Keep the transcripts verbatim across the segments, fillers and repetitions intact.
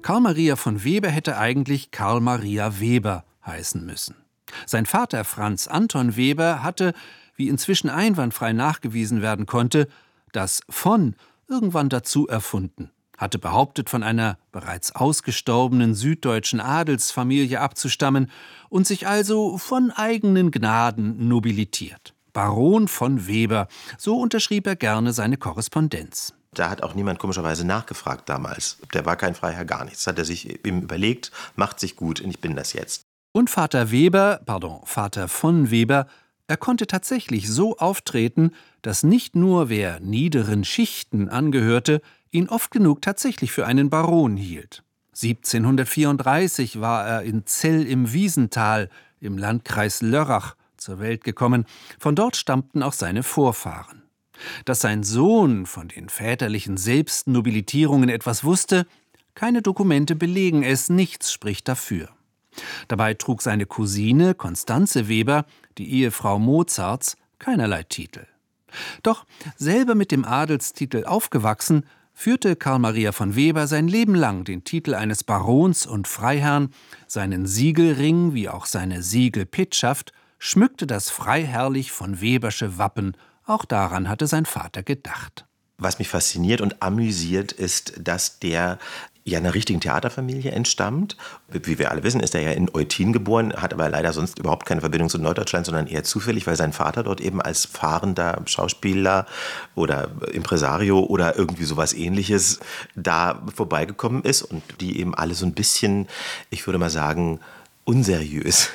Karl Maria von Weber hätte eigentlich Karl Maria Weber heißen müssen. Sein Vater Franz Anton Weber hatte, wie inzwischen einwandfrei nachgewiesen werden konnte, das von irgendwann dazu erfunden, hatte behauptet, von einer bereits ausgestorbenen süddeutschen Adelsfamilie abzustammen und sich also von eigenen Gnaden nobilitiert. Baron von Weber, so unterschrieb er gerne seine Korrespondenz. Da hat auch niemand komischerweise nachgefragt damals. Der war kein Freiherr, gar nichts. Das hat er sich ihm überlegt, macht sich gut und ich bin das jetzt. Und Vater Weber, pardon, Vater von Weber, er konnte tatsächlich so auftreten, dass nicht nur wer niederen Schichten angehörte, ihn oft genug tatsächlich für einen Baron hielt. siebzehnhundertvierunddreißig war er in Zell im Wiesental im Landkreis Lörrach zur Welt gekommen. Von dort stammten auch seine Vorfahren. Dass sein Sohn von den väterlichen Selbstnobilitierungen etwas wusste, keine Dokumente belegen es, nichts spricht dafür. Dabei trug seine Cousine Constanze Weber, die Ehefrau Mozarts, keinerlei Titel. Doch selber mit dem Adelstitel aufgewachsen, führte Karl Maria von Weber sein Leben lang den Titel eines Barons und Freiherrn, seinen Siegelring wie auch seine Siegelpetschaft schmückte das freiherrlich von Webersche Wappen. Auch daran hatte sein Vater gedacht. Was mich fasziniert und amüsiert, ist, dass der ja einer richtigen Theaterfamilie entstammt. Wie wir alle wissen, ist er ja in Eutin geboren, hat aber leider sonst überhaupt keine Verbindung zu Norddeutschland, sondern eher zufällig, weil sein Vater dort eben als fahrender Schauspieler oder Impresario oder irgendwie sowas Ähnliches da vorbeigekommen ist und die eben alle so ein bisschen, ich würde mal sagen, unseriös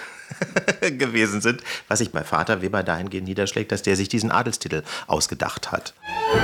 gewesen sind, was sich bei Vater Weber dahingehend niederschlägt, dass der sich diesen Adelstitel ausgedacht hat.